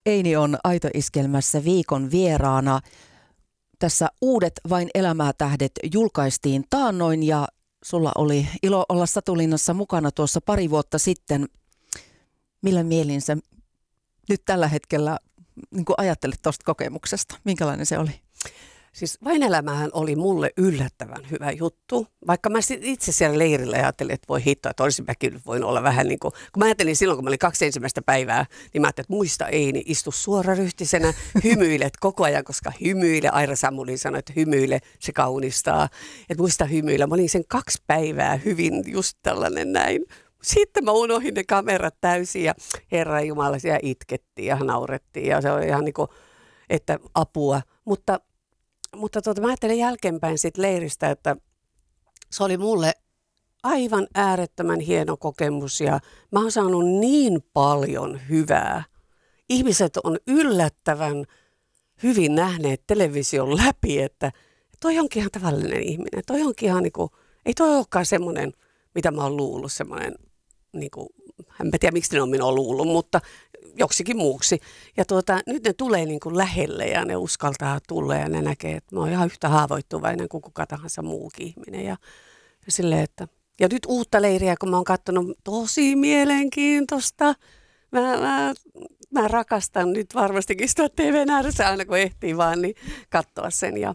Eini on Aito-iskelmässä viikon vieraana. Tässä Uudet vain elämää tähdet julkaistiin taannoin ja sulla oli ilo olla Satulinnassa mukana tuossa pari vuotta sitten. Millä mielin sä nyt tällä hetkellä niin kuin ajattelet tuosta kokemuksesta? Minkälainen se oli? Siis Vain elämähän oli mulle yllättävän hyvä juttu. Vaikka mä itse siellä leirillä ajattelin, että voi hittoa, että olisin mäkin voinut olla vähän niin kuin, kun mä ajattelin silloin, kun mä olin 2 ensimmäistä päivää, niin mä ajattelin, että muista Eini, istu suoraryhtisenä, hymyilet koko ajan, koska hymyile, Aira Samuli sanoi, että hymyile, se kaunistaa, että muista hymyillä. Mä olin sen 2 päivää hyvin just tällainen näin. Sitten mä unohdin ne kamerat täysin ja Herran Jumala siellä itkettiin ja naurettiin ja se oli ihan niin kuin, että apua, mutta mä ajattelen jälkeenpäin siitä leiristä, että se oli mulle aivan äärettömän hieno kokemus ja mä oon saanut niin paljon hyvää. Ihmiset on yllättävän hyvin nähneet television läpi, että toi onkin ihan tavallinen ihminen. Toi onkin ihan niin kuin, ei toi olekaan semmoinen, mitä mä oon luullut, semmoinen, niin kuin, en tiedä miksi ne on minua luullut, mutta joksikin muuksi. Ja nyt ne tulee niin kuin lähelle ja ne uskaltaa tulla ja ne näkee, että mä oon ihan yhtä haavoittuvainen kuin kuka tahansa muukin ihminen. Ja nyt uutta leiriä, kun mä oon katsonut, tosi mielenkiintoista. Mä rakastan nyt varmastikin sitä TV:n ääressä aina kun ehtii vaan, niin katsoa sen. Ja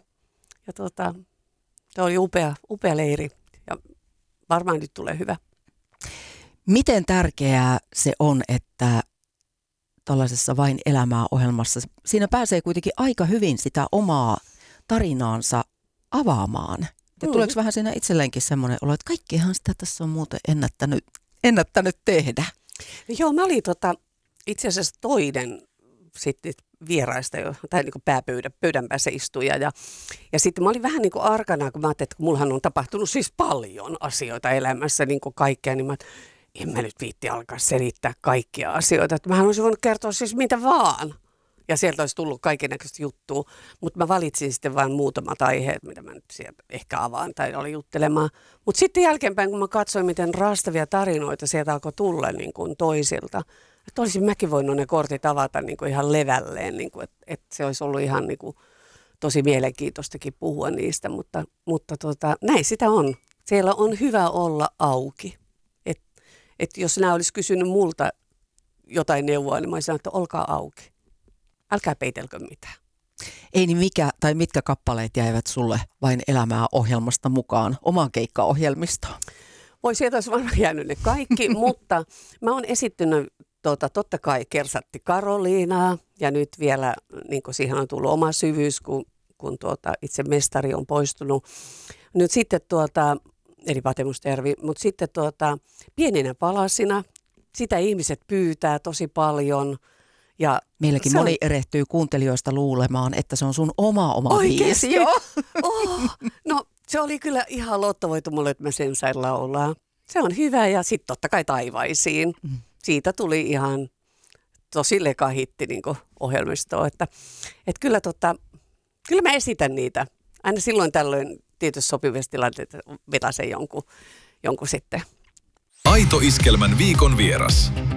se oli upea leiri ja varmaan nyt tulee hyvä. Miten tärkeää se on, että tällaisessa Vain elämää -ohjelmassa siinä pääsee kuitenkin aika hyvin sitä omaa tarinaansa avaamaan? Ja tuleeko vähän siinä itselleenkin semmoinen olo, että kaikkihan sitä tässä on muuten ennättänyt tehdä? No joo, mä olin itse asiassa toinen sitten vieraista, tai niin kuin pöydän päässä istuja. Ja sitten mä olin vähän niin kuin arkana, kun mä ajattelin, että mullahan on tapahtunut siis paljon asioita elämässä, niin kuin kaikkea, niin en mä nyt viitti alkaa selittää kaikkia asioita. Että mähän olisin voinut kertoa siis mitä vaan. Ja sieltä olisi tullut kaikennäköistä juttua. Mutta mä valitsin sitten vain muutamat aiheet, mitä mä nyt sieltä ehkä avaan tai olin juttelemaan. Mutta sitten jälkeenpäin, kun mä katsoin, miten raastavia tarinoita sieltä alkoi tulla niin kuin toisilta. Että olisin mäkin voinut ne kortit avata niin kuin ihan levälleen. Niin kuin, että se olisi ollut ihan niin kuin tosi mielenkiintoistakin puhua niistä. Mutta näin sitä on. Siellä on hyvä olla auki. Että jos nämä olisi kysynyt multa jotain neuvoa, niin mä olisin sanonut, että olkaa auki. Älkää peitelkö mitään. Ei niin mitkä kappaleet jäivät sulle Vain elämää -ohjelmasta mukaan omaan keikkaohjelmistoon? Sieltä olisi varmaan jäänyt ne kaikki, mutta mä oon esittynyt totta kai Kersatti Karoliinaa ja nyt vielä niin siihen on tullut oma syvyys, kun itse mestari on poistunut. Nyt sitten eli Pate Mustajärvi, mutta sitten Pieninä palasina, sitä ihmiset pyytää tosi paljon. Ja meilläkin moni erehtyy kuuntelijoista luulemaan, että se on sun oma biisi. Joo. No se oli kyllä ihan lottovoitu mulle, että mä sen sain laulaa. Se on hyvä ja sitten totta kai Taivaisiin. Siitä tuli ihan tosi lekahitti niin kuin ohjelmistoon. Että kyllä mä esitän niitä. Aina silloin tällöin tietysti sopivasti tilanteessa vetäsen jonkun sitten. Aito-iskelmän viikon vieras.